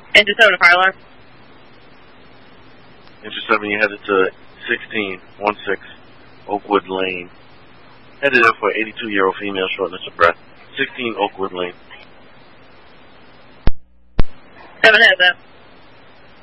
Engine 7 fire alarm. Engine 7, you headed to 1616 Oakwood Lane. Headed in for 82-year-old female, shortness of breath. 16 Oakwood Lane. 7 has that.